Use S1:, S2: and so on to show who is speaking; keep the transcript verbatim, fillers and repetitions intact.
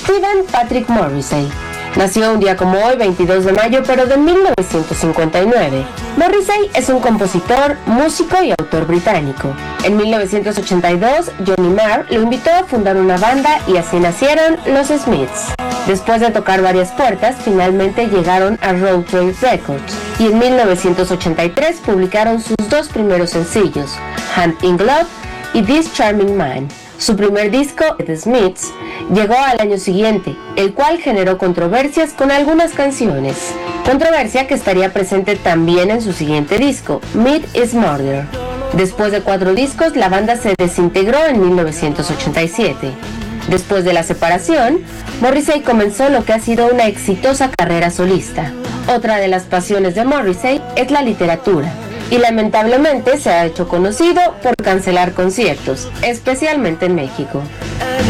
S1: Stephen Patrick Morrissey nació un día como hoy, veintidós de mayo, pero de mil novecientos cincuenta y nueve. Morrissey es un compositor, músico y autor británico. En mil novecientos ochenta y dos, Johnny Marr lo invitó a fundar una banda y así nacieron los Smiths. Después de tocar varias puertas, finalmente llegaron a Road Trip Records y en mil novecientos ochenta y tres publicaron sus dos primeros sencillos, Hand in Glove y This Charming Man. Su primer disco, The Smiths, llegó al año siguiente, el cual generó controversias con algunas canciones. Controversia que estaría presente también en su siguiente disco, Meat is Murder. Después de cuatro discos, la banda se desintegró en mil novecientos ochenta y siete. Después de la separación, Morrissey comenzó lo que ha sido una exitosa carrera solista. Otra de las pasiones de Morrissey es la literatura, y lamentablemente se ha hecho conocido por cancelar conciertos, especialmente en México.